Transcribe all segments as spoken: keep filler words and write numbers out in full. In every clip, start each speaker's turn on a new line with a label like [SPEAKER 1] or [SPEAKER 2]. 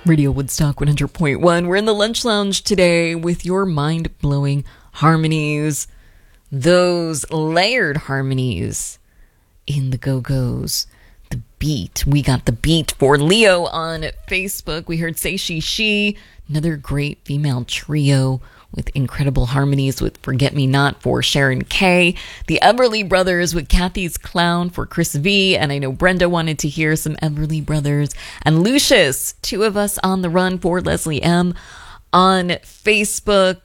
[SPEAKER 1] Radio Woodstock one hundred point one. We're in the Lunch Lounge today with your mind-blowing harmonies. Those layered harmonies in the Go-Go's. The beat. We got the beat for Leo on Facebook. We heard Say She She, another great female trio with incredible harmonies with Forget Me Not for Sharon K. The Everly Brothers with Kathy's Clown for Chris V. And I know Brenda wanted to hear some Everly Brothers. And Lucius, Two of Us on the Run for Leslie M. on Facebook.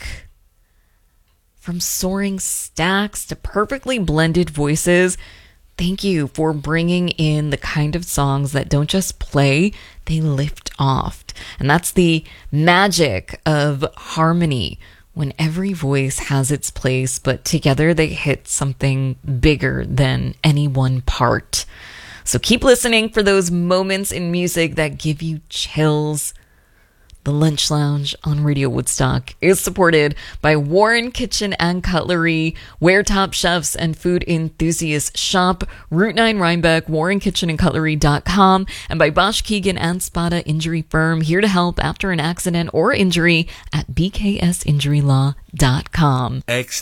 [SPEAKER 1] From Soaring Stacks to Perfectly Blended Voices, thank you for bringing in the kind of songs that don't just play, they lift off. And that's the magic of harmony, when every voice has its place, but together they hit something bigger than any one part. So keep listening for those moments in music that give you chills. The Lunch Lounge on Radio Woodstock is supported by Warren Kitchen and Cutlery, where top chefs and food enthusiasts shop. Route nine Rhinebeck, warren kitchen and cutlery dot com, and by Bosch Keegan and Spada Injury Firm, here to help after an accident or injury at b k s injury law dot com.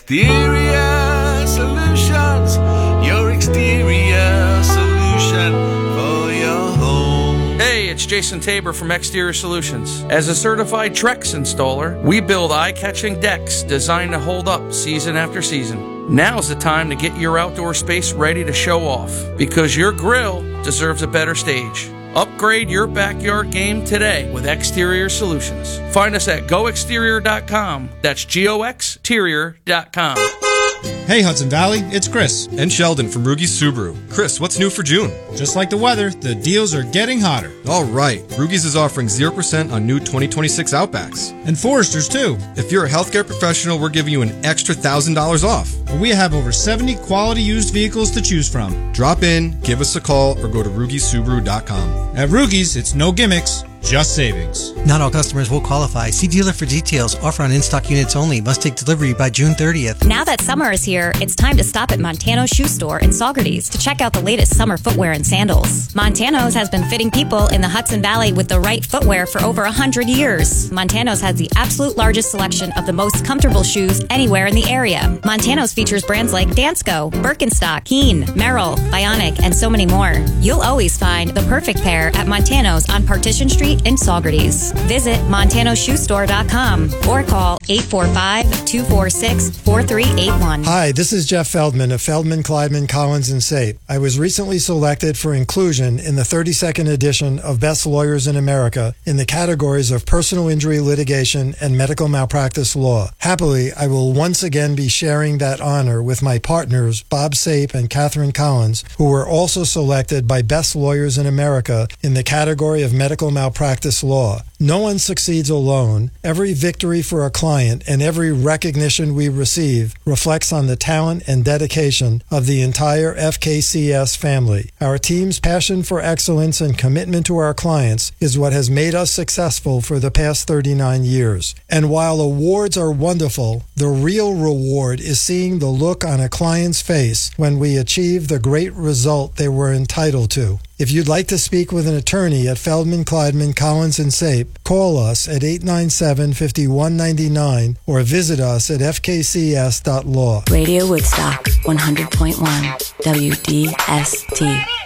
[SPEAKER 2] Exterior Solutions, your exterior solution for your home.
[SPEAKER 3] Hey, it's Jason Tabor from Exterior Solutions. As a certified Trex installer, we build eye-catching decks designed to hold up season after season. Now's the time to get your outdoor space ready to show off, because your grill deserves a better stage. Upgrade your backyard game today with Exterior Solutions. Find us at go exterior dot com. That's G O X exterior dot com.
[SPEAKER 4] Hey Hudson Valley, it's Chris.
[SPEAKER 5] And Sheldon from Rugi's Subaru. Chris, what's new for June?
[SPEAKER 4] Just like the weather, the deals are getting hotter.
[SPEAKER 5] All right, Rugi's is offering zero percent on new twenty twenty-six Outbacks.
[SPEAKER 4] And Foresters too.
[SPEAKER 5] If you're a healthcare professional, we're giving you an extra one thousand dollars off.
[SPEAKER 4] We have over seventy quality used vehicles to choose from.
[SPEAKER 5] Drop in, give us a call, or go to rugis subaru dot com.
[SPEAKER 4] At Rugi's, it's no gimmicks, just savings.
[SPEAKER 6] Not all customers will qualify. See dealer for details. Offer on in-stock units only. Must take delivery by June thirtieth.
[SPEAKER 7] Now that summer is here, it's time to stop at Montano's Shoe Store in Saugerties to check out the latest summer footwear and sandals. Montano's has been fitting people in the Hudson Valley with the right footwear for over one hundred years. Montano's has the absolute largest selection of the most comfortable shoes anywhere in the area. Montano's features brands like Dansko, Birkenstock, Keen, Merrell, Bionic, and so many more. You'll always find the perfect pair at Montano's on Partition Street in Saugerties. Visit montano shoe store dot com or call eight four five, two four six, four three eight one.
[SPEAKER 8] Hi, this is Jeff Feldman of Feldman, Kleidman, Collins and Sape. I was recently selected for inclusion in the thirty-second edition of Best Lawyers in America in the categories of personal injury litigation and medical malpractice law. Happily, I will once again be sharing that honor with my partners Bob Sape and Catherine Collins, who were also selected by Best Lawyers in America in the category of medical malpractice law. No one succeeds alone. Every victory for a client and every recognition we receive reflects on the talent and dedication of the entire F K C S family. Our team's passion for excellence and commitment to our clients is what has made us successful for the past thirty-nine years. And while awards are wonderful, the real reward is seeing the look on a client's face when we achieve the great result they were entitled to. If you'd like to speak with an attorney at Feldman, Kleidman, Collins and Sape, call us at eight nine seven, five one nine nine or visit us at f k c s dot law.
[SPEAKER 9] Radio Woodstock one hundred point one W D S T.